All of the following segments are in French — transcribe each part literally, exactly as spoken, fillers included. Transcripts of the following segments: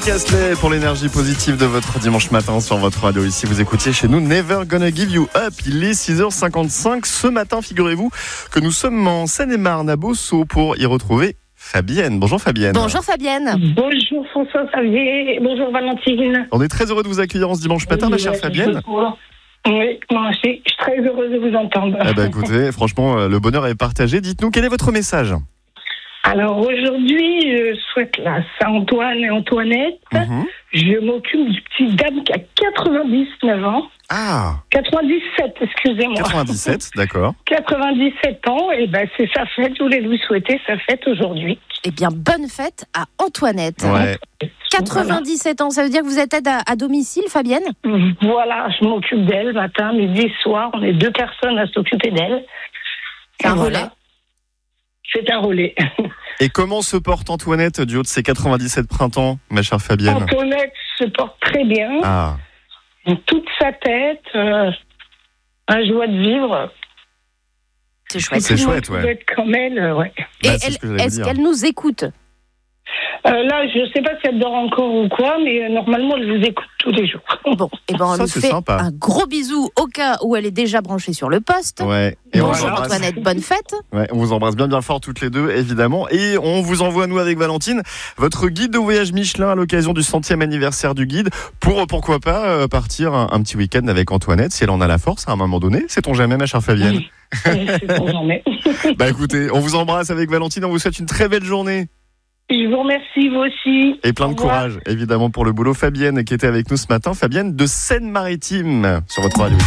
Rick Astley pour l'énergie positive de votre dimanche matin sur votre radio. Ici, vous écoutiez chez nous Never Gonna Give You Up. Il est six heures cinquante-cinq. Ce matin, figurez-vous que nous sommes en Seine-et-Marne à Beauceau pour y retrouver Fabienne. Bonjour Fabienne. Bonjour Fabienne. Bonjour François Xavier. Bonjour Valentine. On est très heureux de vous accueillir en ce dimanche matin, ma chère Fabienne. Oui, moi aussi, je suis très heureuse de vous entendre. Eh ben, écoutez, franchement, le bonheur est partagé. Dites-nous, quel est votre message ? Alors aujourd'hui, je souhaite la Saint-Antoine et Antoinette. Mm-hmm. Je m'occupe du petit Dame qui a quatre-vingt-dix-neuf ans. Ah quatre-vingt-dix-sept, excusez-moi. quatre-vingt-dix-sept, d'accord. quatre-vingt-dix-sept ans, et ben c'est sa fête. Je voulais lui souhaiter sa fête aujourd'hui. Eh bien, bonne fête à Antoinette. Ouais. quatre-vingt-dix-sept ans, ça veut dire que vous êtes aide à, à domicile, Fabienne ? Voilà, je m'occupe d'elle matin, midi, soir. On est deux personnes à s'occuper d'elle. C'est un relais. C'est un relais. Et comment se porte Antoinette du haut de ses quatre-vingt-dix-sept printemps, ma chère Fabienne ? Antoinette se porte très bien. Ah. Toute sa tête, euh, un joie de vivre. C'est chouette. C'est chouette, ouais. Être comme elle, euh, ouais. Et bah, elle, ce est-ce qu'elle nous écoute ? Euh, là, je ne sais pas si elle dort encore ou quoi, mais euh, normalement, elle vous écoute tous les jours. Bon, et ben on Ça, nous c'est fait sympa. un gros bisou au cas où elle est déjà branchée sur le poste. Ouais. Et on Bonjour vous embrasse. Antoinette, bonne fête. Ouais, on vous embrasse bien bien fort toutes les deux, évidemment. Et on vous envoie, nous, avec Valentine, votre guide de voyage Michelin à l'occasion du centième anniversaire du guide, pour, pourquoi pas, euh, partir un, un petit week-end avec Antoinette, si elle en a la force, à un moment donné. Sait-on jamais, ma chère Fabienne ? Oui, c'est bon, j'en ai. Bah écoutez, on vous embrasse avec Valentine, on vous souhaite une très belle journée. Je vous remercie, vous aussi. Et plein Au de revoir. courage, évidemment, pour le boulot. Fabienne, qui était avec nous ce matin. Fabienne de Seine-Maritime, sur votre radio.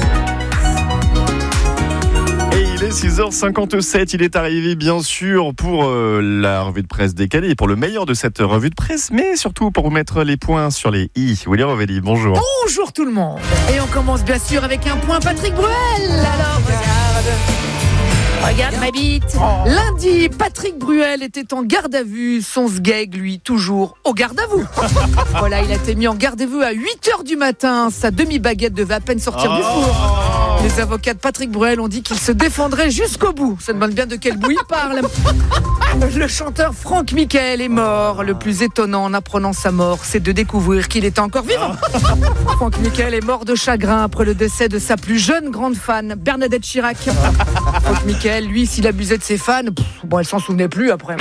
Et il est six heures cinquante-sept. Il est arrivé, bien sûr, pour euh, la revue de presse décalée, et pour le meilleur de cette revue de presse, mais surtout pour vous mettre les points sur les i. Willy Rovelli, bonjour. Bonjour tout le monde. Et on commence bien sûr avec un point Patrick Bruel. Alors regarde. Regarde ma bite. Lundi, Patrick Bruel était en garde à vue. Son sgeg, lui, toujours au garde à vous. Voilà, il a été mis en garde à vue à huit heures du matin. Sa demi-baguette devait à peine sortir oh. du four. Les avocats de Patrick Bruel ont dit qu'il se défendrait jusqu'au bout. Ça demande bien de quel bout il parle. Le chanteur Franck Michael est mort. Le plus étonnant en apprenant sa mort, c'est de découvrir qu'il était encore vivant. Franck Michael est mort de chagrin après le décès de sa plus jeune grande fan, Bernadette Chirac. Franck Michael, lui, s'il abusait de ses fans, pff, bon, elle s'en souvenait plus après.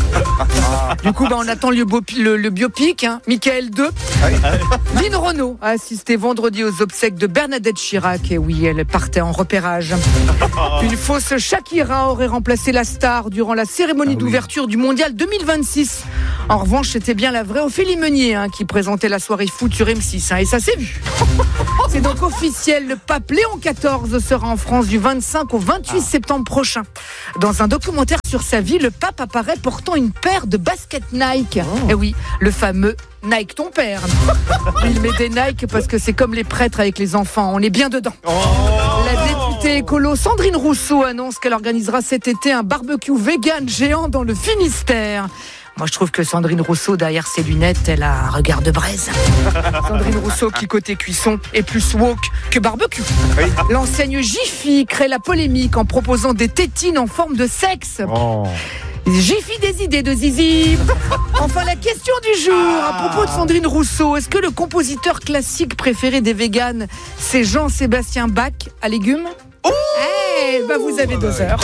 Du coup, bah, on attend le, le, le biopic, hein, Michael deux. Lynn Renaud a assisté vendredi aux obsèques de Bernadette Chirac. Et oui, elle partait en repérage. Une fausse Shakira aurait remplacé la star durant la cérémonie ah, d'ouverture oui. du Mondial deux mille vingt-six. En revanche, c'était bien la vraie Ophélie Meunier hein, qui présentait la soirée foot sur M six. Hein, et ça s'est vu. C'est donc officiel, le pape Léon quatorze sera en France du vingt-cinq au vingt-huit septembre prochain. Dans un documentaire sur sa vie, le pape apparaît portant une paire de baskets Nike. Oh. Et oui, le fameux Nike ton père. Il met des Nike parce que c'est comme les prêtres avec les enfants, on est bien dedans. Oh. La députée écolo Sandrine Rousseau annonce qu'elle organisera cet été un barbecue vegan géant dans le Finistère. Moi, je trouve que Sandrine Rousseau, derrière ses lunettes, elle a un regard de braise. Sandrine Rousseau, qui côté cuisson, est plus woke que barbecue. Oui. L'enseigne Jiffy crée la polémique en proposant des tétines en forme de sexe. Oh. Jiffy des idées de zizi. Enfin, la question du jour, ah. à propos de Sandrine Rousseau, est-ce que le compositeur classique préféré des véganes, c'est Jean-Sébastien Bach à légumes ? Oh Eh ben, vous avez deux heures.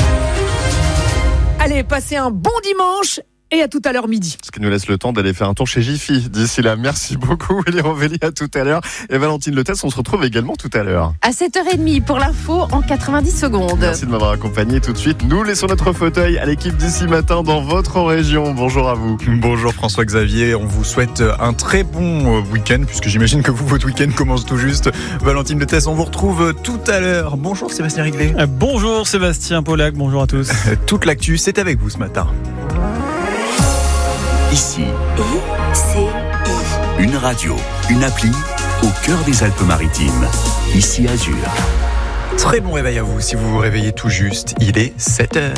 Allez, passez un bon dimanche. Et à tout à l'heure midi. Ce qui nous laisse le temps d'aller faire un tour chez Jiffy. D'ici là, merci beaucoup Willy Rovelli, à tout à l'heure. Et Valentine Letesse, on se retrouve également tout à l'heure. À sept heures trente pour l'info en quatre-vingt-dix secondes. Merci de m'avoir accompagné. Tout de suite, nous laissons notre fauteuil à l'équipe d'ici matin dans votre région. Bonjour à vous. Bonjour François Xavier, on vous souhaite un très bon week-end, puisque j'imagine que vous, votre week-end commence tout juste. Valentine Letesse, on vous retrouve tout à l'heure. Bonjour Sébastien Riglet. Bonjour Sébastien Paulac, bonjour à tous. Toute l'actu, c'est avec vous ce matin. Ici, I C I. Une radio, une appli au cœur des Alpes-Maritimes. Ici Azur. Très bon réveil à vous si vous vous réveillez tout juste. Il est sept heures.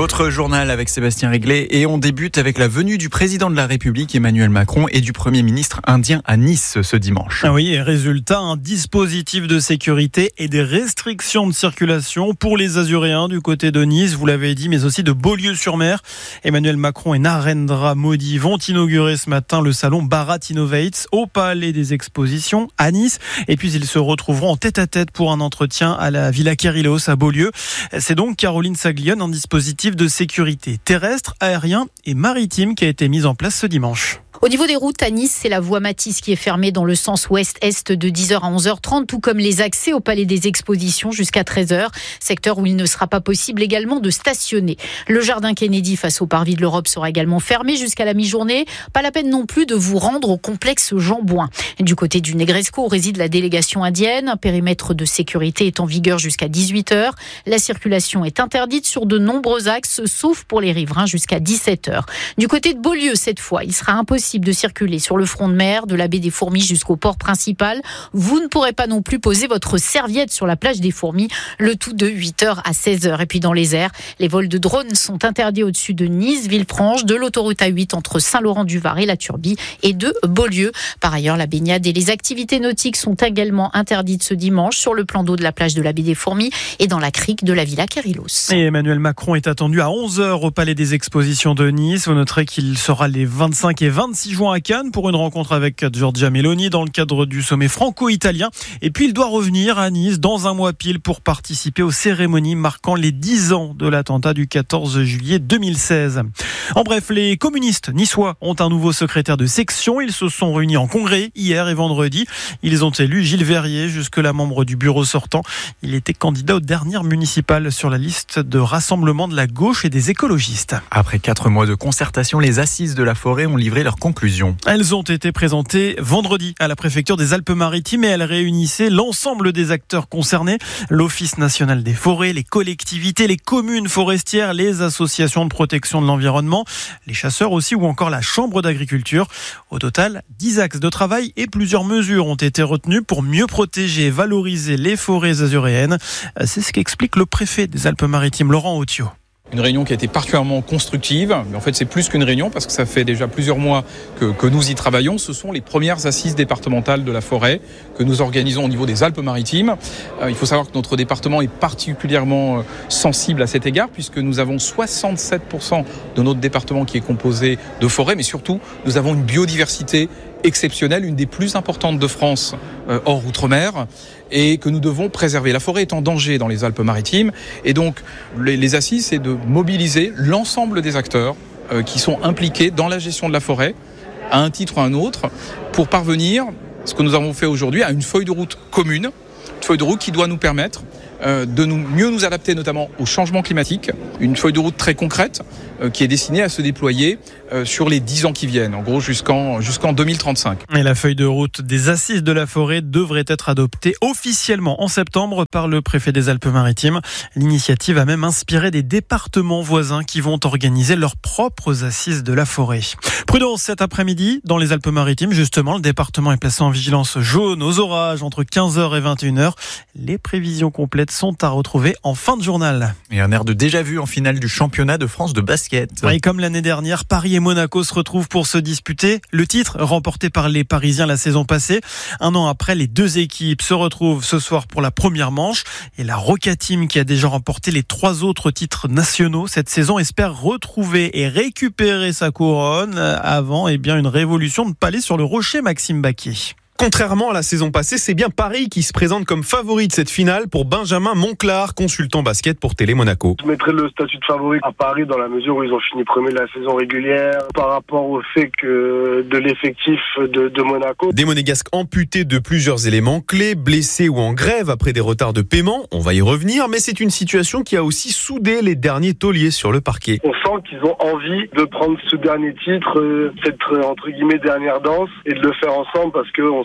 Votre journal avec Sébastien Réglet et on débute avec la venue du président de la République Emmanuel Macron et du Premier ministre indien à Nice ce dimanche. Ah oui, et résultat, un dispositif de sécurité et des restrictions de circulation pour les Azuréens du côté de Nice, vous l'avez dit, mais aussi de Beaulieu-sur-Mer. Emmanuel Macron et Narendra Modi vont inaugurer ce matin le salon Bharat Innovates au Palais des Expositions à Nice. Et puis ils se retrouveront en tête-à-tête pour un entretien à la Villa Kerylos à Beaulieu. C'est donc Caroline Saglione, un dispositif de sécurité terrestre, aérien et maritime qui a été mis en place ce dimanche. Au niveau des routes à Nice, c'est la voie Matisse qui est fermée dans le sens ouest-est de dix heures à onze heures trente, tout comme les accès au Palais des Expositions jusqu'à treize heures, secteur où il ne sera pas possible également de stationner. Le jardin Kennedy face au Parvis de l'Europe sera également fermé jusqu'à la mi-journée. Pas la peine non plus de vous rendre au complexe Jean-Bouin. Du côté du Negresco réside la délégation indienne. Un périmètre de sécurité est en vigueur jusqu'à dix-huit heures. La circulation est interdite sur de nombreux axes, sauf pour les riverains jusqu'à dix-sept heures. Du côté de Beaulieu, cette fois, il sera impossible de circuler sur le front de mer, de la baie des Fourmis jusqu'au port principal. Vous ne pourrez pas non plus poser votre serviette sur la plage des Fourmis, le tout de huit heures à seize heures. Et puis dans les airs, les vols de drones sont interdits au-dessus de Nice, Villefranche, de l'autoroute A huit entre Saint-Laurent-du-Var et la Turbie et de Beaulieu. Par ailleurs, la baignade et les activités nautiques sont également interdites ce dimanche sur le plan d'eau de la plage de la baie des Fourmis et dans la crique de la Villa Kerylos. Et Emmanuel Macron est attendu à onze heures au Palais des Expositions de Nice. Vous noterez qu'il sera les vingt-cinq et vingt-six juin à Cannes pour une rencontre avec Giorgia Meloni dans le cadre du sommet franco-italien. Et puis il doit revenir à Nice dans un mois pile pour participer aux cérémonies marquant les dix ans de l'attentat du quatorze juillet deux mille seize. En bref, les communistes niçois ont un nouveau secrétaire de section. Ils se sont réunis en congrès hier et vendredi. Ils ont élu Gilles Verrier, jusque-là membre du bureau sortant. Il était candidat aux dernières municipales sur la liste de rassemblement de la gauche et des écologistes. Après quatre mois de concertation, les assises de la forêt ont livré leurs conclusions. Elles ont été présentées vendredi à la préfecture des Alpes-Maritimes et elles réunissaient l'ensemble des acteurs concernés, l'Office national des forêts, les collectivités, les communes forestières, les associations de protection de l'environnement, les chasseurs aussi ou encore la Chambre d'agriculture. Au total, dix axes de travail et plusieurs mesures ont été retenues pour mieux protéger et valoriser les forêts azuréennes. C'est ce qu'explique le préfet des Alpes-Maritimes, Laurent Autiot. Une réunion qui a été particulièrement constructive, mais en fait c'est plus qu'une réunion parce que ça fait déjà plusieurs mois que, que nous y travaillons. Ce sont les premières assises départementales de la forêt que nous organisons au niveau des Alpes-Maritimes. Euh, il faut savoir que notre département est particulièrement euh, sensible à cet égard puisque nous avons soixante-sept pour cent de notre département qui est composé de forêts, mais surtout nous avons une biodiversité exceptionnelle, une des plus importantes de France euh, hors outre-mer et que nous devons préserver. La forêt est en danger dans les Alpes-Maritimes et donc les, les assises, c'est de mobiliser l'ensemble des acteurs euh, qui sont impliqués dans la gestion de la forêt à un titre ou à un autre pour parvenir, ce que nous avons fait aujourd'hui, à une feuille de route commune, une feuille de route qui doit nous permettre euh, de nous, mieux nous adapter notamment au changement climatique, une feuille de route très concrète euh, qui est destinée à se déployer euh, sur les dix ans qui viennent, en gros jusqu'en, jusqu'en deux mille trente-cinq. Et la feuille de route des assises de la forêt devrait être adoptée officiellement en septembre par le préfet des Alpes-Maritimes. L'initiative a même inspiré des départements voisins qui vont organiser leurs propres assises de la forêt. Prudence cet après-midi dans les Alpes-Maritimes, justement, le département est placé en vigilance jaune aux orages entre quinze heures et vingt et une heures. Les prévisions complètes sont à retrouver en fin de journal. Et un air de déjà-vu en finale du championnat de France de basket. Et comme l'année dernière, Paris et Monaco se retrouvent pour se disputer le titre remporté par les Parisiens la saison passée. Un an après, les deux équipes se retrouvent ce soir pour la première manche. Et la Roca Team, qui a déjà remporté les trois autres titres nationaux cette saison, espère retrouver et récupérer sa couronne avant eh bien, une révolution de palais sur le rocher, Maxime Baquier. Contrairement à la saison passée, c'est bien Paris qui se présente comme favori de cette finale pour Benjamin Monclar, consultant basket pour Télé Monaco. Je mettrais le statut de favori à Paris dans la mesure où ils ont fini premier de la saison régulière par rapport au fait que de l'effectif de, de Monaco. Des Monégasques amputés de plusieurs éléments clés, blessés ou en grève après des retards de paiement. On va y revenir, mais c'est une situation qui a aussi soudé les derniers tauliers sur le parquet. On sent qu'ils ont envie de prendre ce dernier titre, cette entre guillemets dernière danse et de le faire ensemble parce qu'on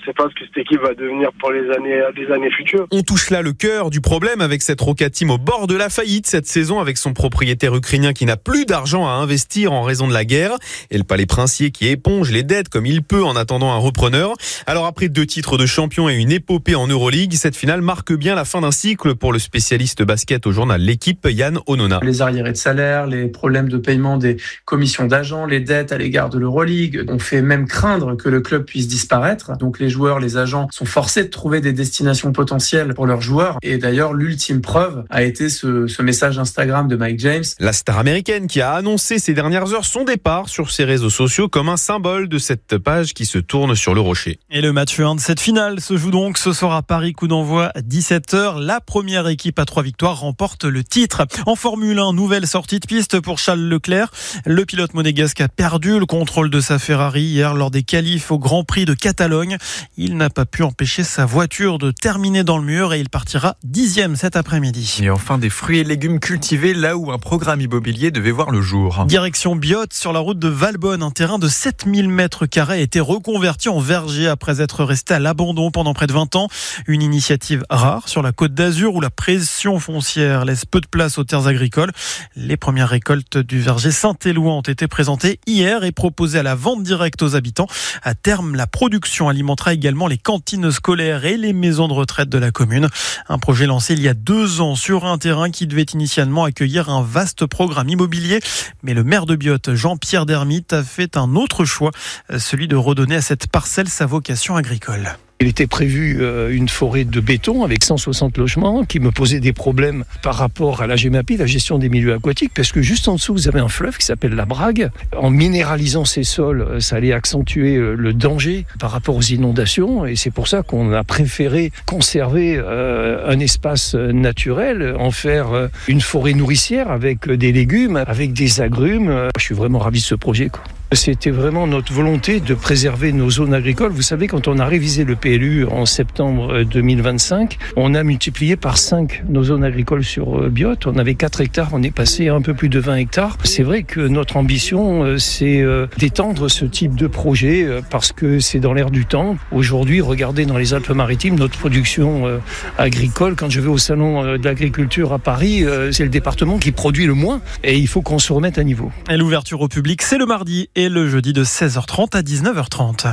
sait pas ce que cette équipe va devenir pour les années, les années futures. On touche là le cœur du problème avec cette Roca Team au bord de la faillite cette saison, avec son propriétaire ukrainien qui n'a plus d'argent à investir en raison de la guerre et le Palais Princier qui éponge les dettes comme il peut en attendant un repreneur. Alors après deux titres de champion et une épopée en Euroleague, cette finale marque bien la fin d'un cycle pour le spécialiste basket au journal L'Équipe, Yann Onona. Les arriérés de salaire, les problèmes de paiement des commissions d'agents, les dettes à l'égard de l'Euroleague ont fait même craindre que le club puisse disparaître. Donc les joueurs, les agents sont forcés de trouver des destinations potentielles pour leurs joueurs. Et d'ailleurs, l'ultime preuve a été ce, ce message Instagram de Mike James. La star américaine qui a annoncé ces dernières heures son départ sur ses réseaux sociaux comme un symbole de cette page qui se tourne sur le rocher. Et le match un de cette finale se joue donc ce soir à Paris, coup d'envoi à dix-sept heures. La première équipe à trois victoires remporte le titre. En Formule un, nouvelle sortie de piste pour Charles Leclerc. Le pilote monégasque a perdu le contrôle de sa Ferrari hier lors des qualifs au Grand Prix de Catalogne. Il n'a pas pu empêcher sa voiture de terminer dans le mur et il partira dixième cet après-midi. Et enfin, des fruits et légumes cultivés là où un programme immobilier devait voir le jour. Direction Biot, sur la route de Valbonne, un terrain de sept mille mètres carrés a été reconverti en verger après être resté à l'abandon pendant près de vingt ans. Une initiative rare sur la Côte d'Azur où la pression foncière laisse peu de place aux terres agricoles. Les premières récoltes du verger Saint-Éloi ont été présentées hier et proposées à la vente directe aux habitants. À terme, la production alimentera également les cantines scolaires et les maisons de retraite de la commune. Un projet lancé il y a deux ans sur un terrain qui devait initialement accueillir un vaste programme immobilier. Mais le maire de Biot, Jean-Pierre Dermite, a fait un autre choix, celui de redonner à cette parcelle sa vocation agricole. Il était prévu une forêt de béton avec cent soixante logements qui me posait des problèmes par rapport à la Gemapi, la gestion des milieux aquatiques, parce que juste en dessous, vous avez un fleuve qui s'appelle la Brague. En minéralisant ces sols, ça allait accentuer le danger par rapport aux inondations et c'est pour ça qu'on a préféré conserver un espace naturel, en faire une forêt nourricière avec des légumes, avec des agrumes. Je suis vraiment ravi de ce projet, quoi. C'était vraiment notre volonté de préserver nos zones agricoles. Vous savez, quand on a révisé le P L U en septembre deux mille vingt-cinq, on a multiplié par cinq nos zones agricoles sur Biot. On avait quatre hectares, on est passé à un peu plus de vingt hectares. C'est vrai que notre ambition, c'est d'étendre ce type de projet parce que c'est dans l'air du temps. Aujourd'hui, regardez dans les Alpes-Maritimes, notre production agricole. Quand je vais au salon de l'agriculture à Paris, c'est le département qui produit le moins et il faut qu'on se remette à niveau. Et l'ouverture au public, c'est le mardi et le jeudi de seize heures trente à dix-neuf heures trente.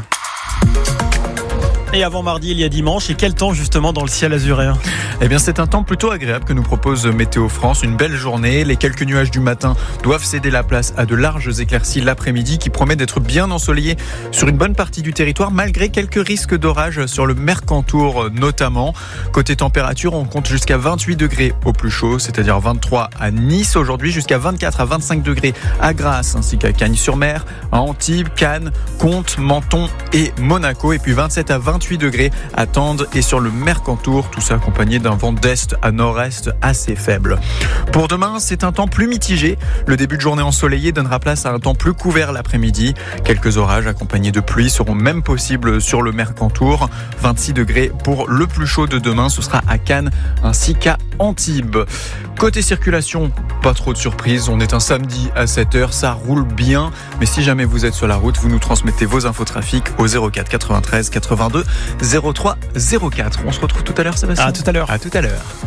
Et avant mardi, il y a dimanche. Et quel temps justement dans le ciel azuréen ? Eh bien, c'est un temps plutôt agréable que nous propose Météo France. Une belle journée. Les quelques nuages du matin doivent céder la place à de larges éclaircies l'après-midi qui promet d'être bien ensoleillé sur une bonne partie du territoire malgré quelques risques d'orage sur le Mercantour notamment. Côté température, on compte jusqu'à vingt-huit degrés au plus chaud, c'est-à-dire vingt-trois à Nice aujourd'hui, jusqu'à vingt-quatre à vingt-cinq degrés à Grasse ainsi qu'à Cagnes-sur-Mer, à Antibes, Cannes, Comtes, Menton et Monaco. Et puis vingt-sept à vingt-huit degrés à Tende et sur le Mercantour, tout ça accompagné d'un vent d'est à nord-est assez faible. Pour demain, c'est un temps plus mitigé. Le début de journée ensoleillé donnera place à un temps plus couvert l'après-midi. Quelques orages accompagnés de pluie seront même possibles sur le Mercantour. vingt-six degrés pour le plus chaud de demain, ce sera à Cannes ainsi qu'à Antibes. Côté circulation, pas trop de surprises. On est un samedi à sept heures, ça roule bien. Mais si jamais vous êtes sur la route, vous nous transmettez vos infos trafic au zéro quatre quatre-vingt-treize quatre-vingt-deux zéro trois zéro quatre. On se retrouve tout à l'heure, Sébastien. À tout à l'heure. À tout à l'heure.